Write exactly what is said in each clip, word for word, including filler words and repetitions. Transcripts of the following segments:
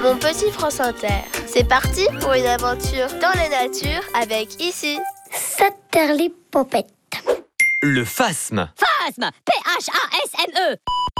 Mon petit France Inter. C'est parti pour une aventure dans la nature avec ici Saterlipopette. Le phasme. Phasme, P H A S M E.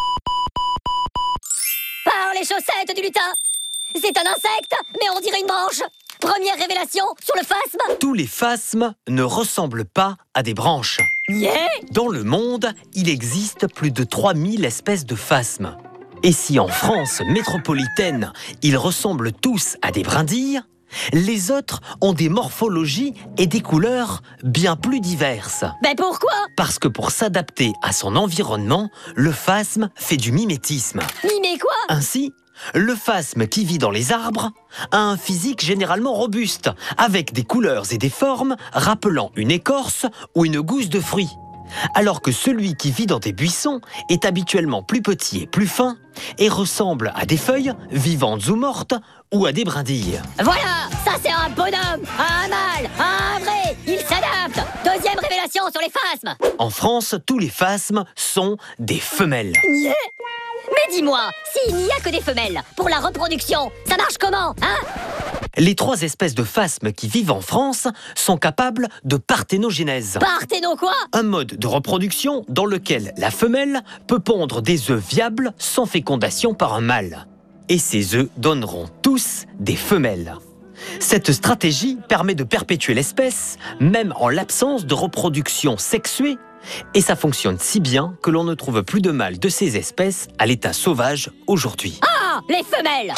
Par les chaussettes du lutin. C'est un insecte, mais on dirait une branche. Première révélation sur le phasme. Tous les phasmes ne ressemblent pas à des branches. Yeah. Dans le monde, il existe plus de trois mille espèces de phasmes. Et si en France métropolitaine, ils ressemblent tous à des brindilles, les autres ont des morphologies et des couleurs bien plus diverses. Ben pourquoi? Parce que pour s'adapter à son environnement, le phasme fait du mimétisme. Mimer quoi? Ainsi, le phasme qui vit dans les arbres a un physique généralement robuste, avec des couleurs et des formes rappelant une écorce ou une gousse de fruits. Alors que celui qui vit dans des buissons est habituellement plus petit et plus fin et ressemble à des feuilles vivantes ou mortes ou à des brindilles. Voilà, ça c'est un bonhomme, un mâle, un vrai, il s'adapte. Deuxième révélation sur les phasmes. En France, tous les phasmes sont des femelles. Yeah. Mais dis-moi, s'il n'y a que des femelles pour la reproduction, ça marche comment, hein? Les trois espèces de phasmes qui vivent en France sont capables de parthénogénèse. Parthéno quoi? Un mode de reproduction dans lequel la femelle peut pondre des œufs viables sans fécondation par un mâle. Et ces œufs donneront tous des femelles. Cette stratégie permet de perpétuer l'espèce, même en l'absence de reproduction sexuée, et ça fonctionne si bien que l'on ne trouve plus de mâles de ces espèces à l'état sauvage aujourd'hui. Ah, les femelles.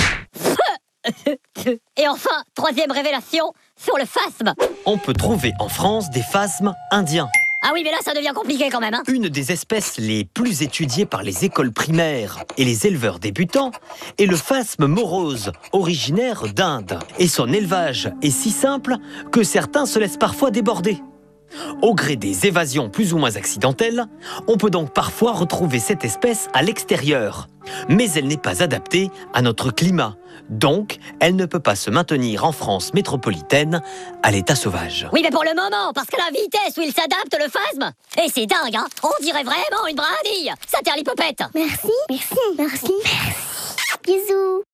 Et enfin, troisième révélation sur le phasme. On peut trouver en France des phasmes indiens. Ah oui, mais là, ça devient compliqué quand même, hein. Une des espèces les plus étudiées par les écoles primaires et les éleveurs débutants est le phasme morose, originaire d'Inde. Et son élevage est si simple que certains se laissent parfois déborder. Au gré des évasions plus ou moins accidentelles, on peut donc parfois retrouver cette espèce à l'extérieur. Mais elle n'est pas adaptée à notre climat. Donc, elle ne peut pas se maintenir en France métropolitaine à l'état sauvage. Oui, mais pour le moment, parce que la vitesse où il s'adapte, le phasme. Et c'est dingue, hein. On dirait vraiment une brindille. Saterlipopette. Merci, merci, merci, merci. Bisous.